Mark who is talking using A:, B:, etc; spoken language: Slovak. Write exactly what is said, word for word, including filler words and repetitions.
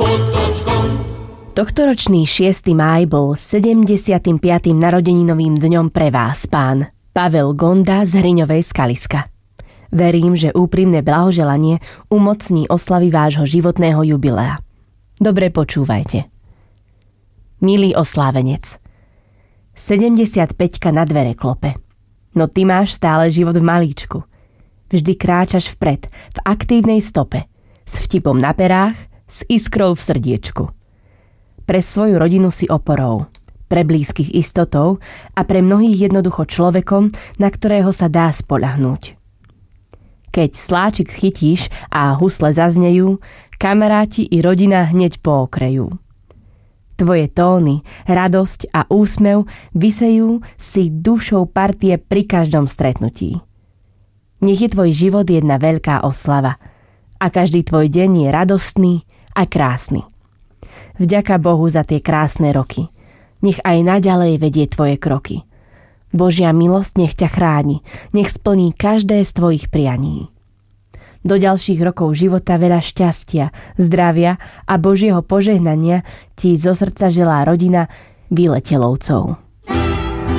A: pod očkom.
B: Tohtoročný šiesty máj bol sedemdesiatym piatym narodeninovým dňom pre vás, pán Pavel Gonda z Hriňovej Skaliska. Verím, že úprimné blahoželanie umocní oslavy vášho životného jubilea. Dobre počúvajte. Milý oslávenec, sedemdesiatpäťka na dvere klope. No ty máš stále život v malíčku. Vždy kráčaš vpred, v aktívnej stope, s vtipom na perách, s iskrou v srdiečku. Pre svoju rodinu si oporou, pre blízkych istotou a pre mnohých jednoducho človekom, na ktorého sa dá spoľahnúť. Keď sláčik chytíš a husle zaznejú, kamaráti i rodina hneď pookrejú. Tvoje tóny, radosť a úsmev vysejú si dušou partie pri každom stretnutí. Nech je tvoj život jedna veľká oslava a každý tvoj deň je radostný a krásny. Vďaka Bohu za tie krásne roky. Nech aj naďalej vedie tvoje kroky. Božia milosť nech ťa chráni, nech splní každé z tvojich prianí. Do ďalších rokov života veľa šťastia, zdravia a Božieho požehnania ti zo srdca želá rodina Vyletelovcov.